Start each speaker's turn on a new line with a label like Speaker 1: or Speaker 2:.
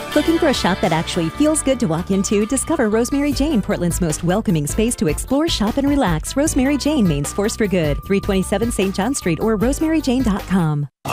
Speaker 1: Looking for a shop that actually feels good to walk into? Discover Rosemary Jane, Portland's most welcoming space to explore, shop, and relax. Rosemary Jane, Maine's force for good. 327 St. John Street or rosemaryjane.com.